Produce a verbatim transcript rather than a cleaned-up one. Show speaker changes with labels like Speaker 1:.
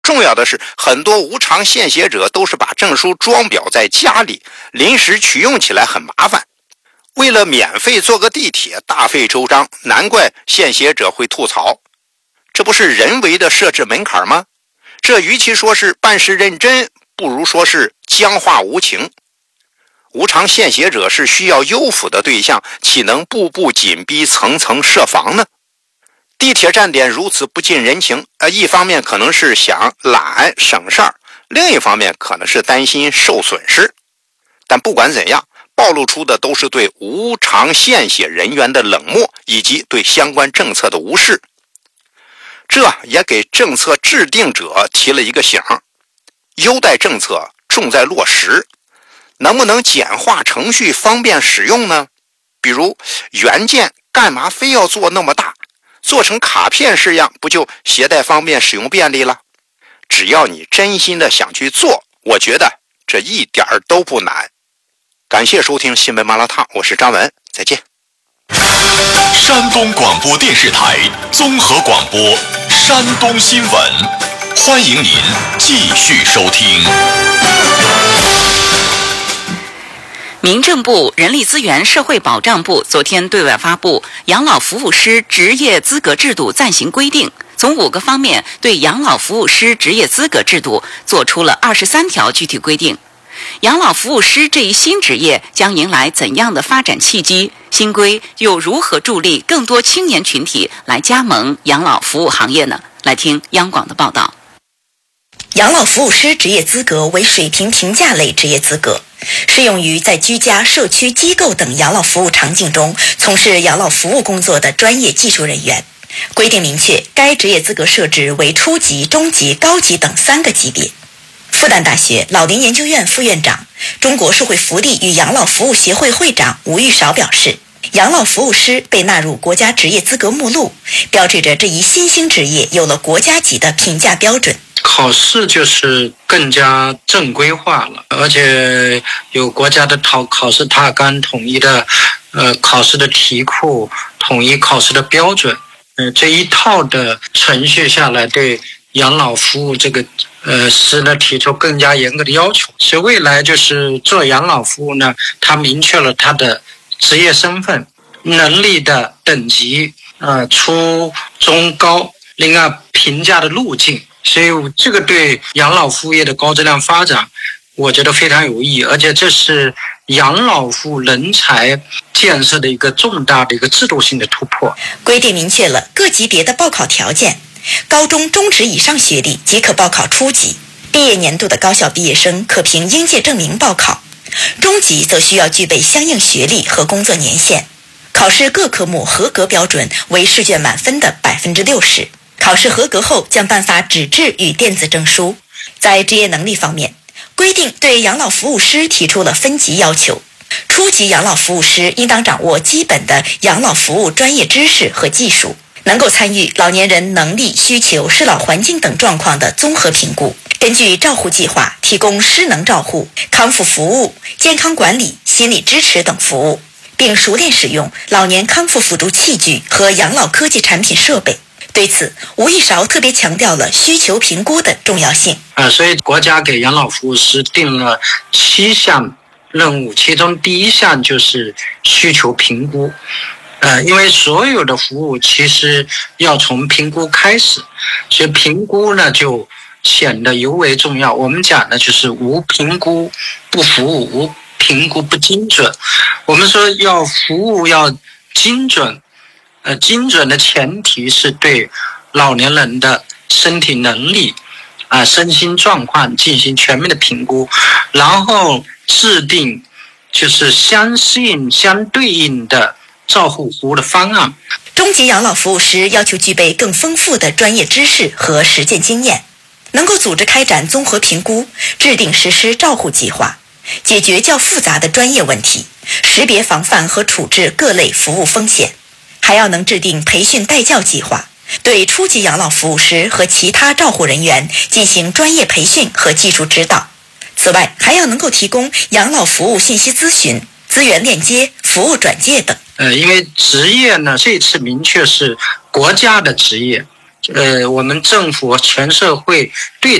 Speaker 1: 重要的是，很多无偿献血者都是把证书装裱在家里，临时取用起来很麻烦。为了免费坐个地铁，大费周章，难怪献血者会吐槽。这不是人为的设置门槛吗？这与其说是办事认真，不如说是僵化无情。无偿献血者是需要优抚的对象，岂能步步紧逼、层层设防呢？地铁站点如此不近人情，呃，一方面可能是想懒省事儿，另一方面可能是担心受损失。但不管怎样，暴露出的都是对无偿献血人员的冷漠，以及对相关政策的无视。这也给政策制定者提了一个醒：优待政策重在落实，能不能简化程序方便使用呢？比如原件干嘛非要做那么大，做成卡片式样，不就携带方便使用便利了？只要你真心的想去做，我觉得这一点都不难。感谢收听新闻麻辣烫，我是张文，再见。
Speaker 2: 山东广播电视台综合广播山东新闻，欢迎您继续收听。
Speaker 3: 民政部人力资源社会保障部昨天对外发布《养老服务师职业资格制度暂行规定》，从五个方面对养老服务师职业资格制度做出了二十三条具体规定。养老服务师这一新职业将迎来怎样的发展契机？新规又如何助力更多青年群体来加盟养老服务行业呢？来听央广的报道。
Speaker 4: 养老服务师职业资格为水平评价类职业资格，适用于在居家、社区、机构等养老服务场景中从事养老服务工作的专业技术人员。规定明确，该职业资格设置为初级、中级、高级等三个级别。复旦大学老年研究院副院长、中国社会福利与养老服务协会会长吴玉韶表示，养老服务师被纳入国家职业资格目录，标志着这一新兴职业有了国家级的评价标准。
Speaker 5: 考试就是更加正规化了，而且有国家的考考试大纲，统一的呃考试的题库，统一考试的标准，呃这一套的程序下来，对养老服务这个呃师呢提出更加严格的要求。所以未来就是做养老服务呢，它明确了它的职业身份、能力的等级，呃初中高，另外评价的路径。所以这个对养老服务业的高质量发展，我觉得非常有意义，而且这是养老服务人才建设的一个重大的一个制度性的突破。
Speaker 4: 规定明确了各级别的报考条件，高中、中职以上学历即可报考初级，毕业年度的高校毕业生可凭应届证明报考，中级则需要具备相应学历和工作年限。考试各科目合格标准为试卷满分的百分之六十。考试合格后将颁发纸质与电子证书。在职业能力方面，规定对养老服务师提出了分级要求。初级养老服务师应当掌握基本的养老服务专业知识和技术，能够参与老年人能力、需求、适老环境等状况的综合评估，根据照护计划提供失能照护、康复服务、健康管理、心理支持等服务，并熟练使用老年康复辅助器具和养老科技产品设备。对此，吴玉韶特别强调了需求评估的重要性。
Speaker 5: 啊，所以国家给养老服务师定了七项任务，其中第一项就是需求评估。呃，因为所有的服务其实要从评估开始，所以评估呢就显得尤为重要。我们讲的就是无评估不服务，无评估不精准。我们说要服务要精准。呃，精准的前提是对老年人的身体能力啊、呃、身心状况进行全面的评估，然后制定就是相适应、相对应的照护服务的方案。
Speaker 4: 中级养老服务师要求具备更丰富的专业知识和实践经验，能够组织开展综合评估，制定实施照护计划，解决较复杂的专业问题，识别防范和处置各类服务风险。还要能制定培训带教计划，对初级养老服务师和其他照护人员进行专业培训和技术指导。此外，还要能够提供养老服务信息咨询、资源链接、服务转介等。
Speaker 5: 呃，因为职业呢，这次明确是国家的职业， 呃，我们政府全社会对